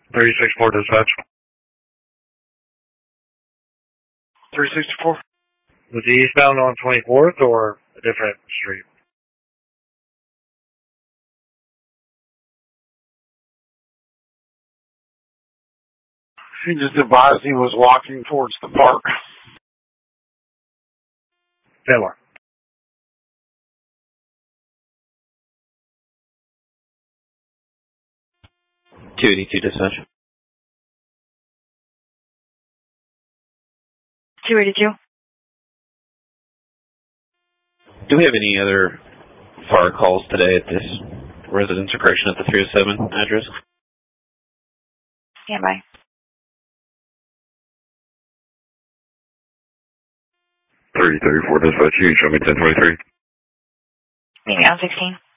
364 dispatch. 364. Was he eastbound on 24th or a different street? He just advised he was walking towards the park. Taylor. 282 dispatch. 282. Do we have any other fire calls today at this residence or correction at the 307 address? Stand by. 334 dispatch, you show me 1023. Meet me on 16.